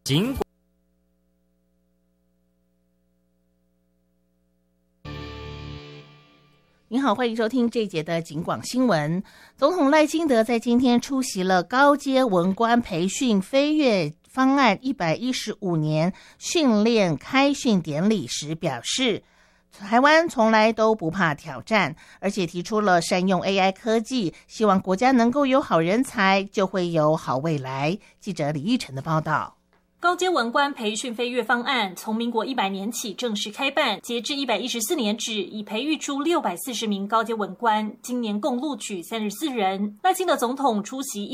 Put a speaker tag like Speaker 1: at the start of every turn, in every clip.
Speaker 1: 尽管
Speaker 2: 您好，欢迎收听这一节的警广新闻。总统赖清德在今天出席了高阶文官培训飞跃方案115年训练开训典礼时表示，台湾从来都不怕挑战，而且提出了善用 AI 科技，希望国家能够有好人才，就会有好未来。记者李玉成的报道。
Speaker 3: 高阶文官培训飞跃方案从民国100年起正式开办，截至114年止，已培育出640名高阶文官，今年共录取34人。赖清德总统出席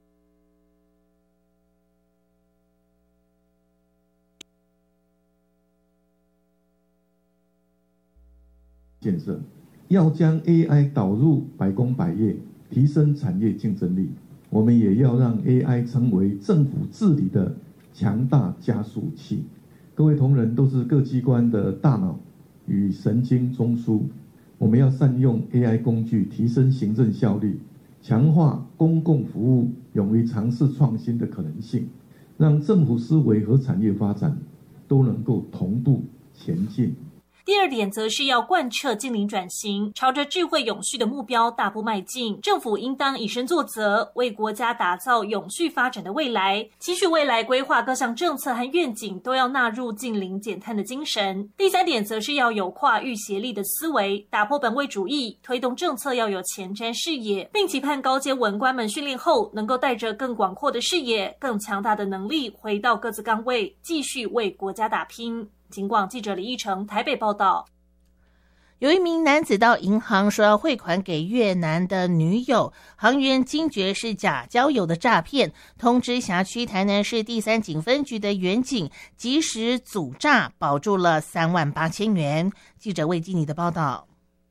Speaker 4: 建设，要将 AI 导入百工百业，提升产业竞争力。我们也要让 AI 成为政府治理的强大加速器。各位同仁都是各机关的大脑与神经中枢，我们要善用 AI 工具，提升行政效率，强化公共服务，勇于尝试创新的可能性，让政府思维和产业发展都能够同步前进。
Speaker 3: 第二点则是要贯彻净零转型，朝着智慧永续的目标大步迈进。政府应当以身作则，为国家打造永续发展的未来。期许未来规划各项政策和愿景都要纳入净零减碳的精神。第三点则是要有跨域协力的思维，打破本位主义，推动政策要有前瞻视野，并期盼高阶文官们训练后能够带着更广阔的视野、更强大的能力回到各自岗位，继续为国家打拼。警广记者李义成台北报道。
Speaker 2: 有一名男子到银行说要汇款给越南的女友，行员惊觉是假交友的诈骗，通知辖区台南市第3警分局的员警及时阻诈，保住了38000元。记者魏基尼的报道。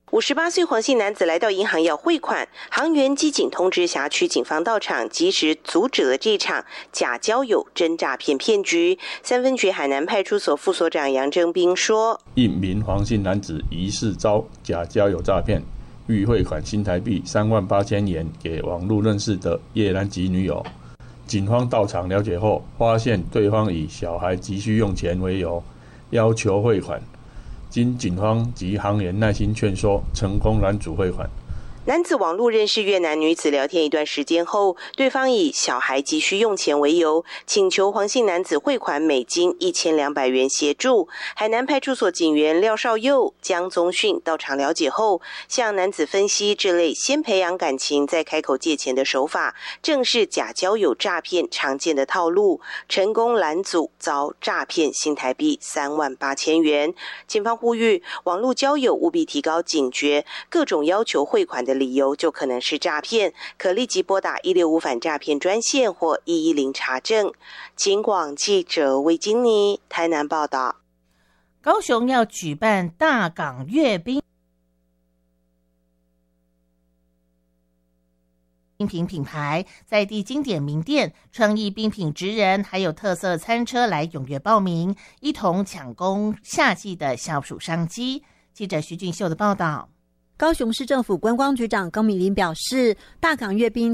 Speaker 5: 58岁黄姓男子来到银行要汇款，行员机警通知辖区警方到场，及时阻止了这场假交友真诈骗骗局。3分局海南派出所副所长杨正斌说：
Speaker 6: 一名黄姓男子疑似遭假交友诈骗，欲汇款新台币38000元给网络认识的越南籍女友。警方到场了解后，发现对方以小孩急需用钱为由，要求汇款。经警方及行员耐心劝说，成功拦阻汇款。
Speaker 5: 男子网络认识越南女子聊天一段时间后，对方以小孩急需用钱为由，请求黄姓男子汇款美金1200元协助。海南派出所警员廖少佑、江宗训到场了解后，向男子分析这类先培养感情再开口借钱的手法，正是假交友诈骗常见的套路，成功拦阻，遭诈骗新台币38000元。警方呼吁网络交友务必提高警觉，各种要求汇款的理由就可能是诈骗，可立即拨打165反诈骗专线或110查证。警广记者魏金妮台南报道。
Speaker 2: 高雄要举办大港阅兵冰品品牌在地经典名店、创意冰品职人还有特色餐车来踊跃报名，一同抢攻夏季的消暑商机。记者徐俊秀的报道。
Speaker 7: 高雄市政府观光局长高美玲表示，大港阅兵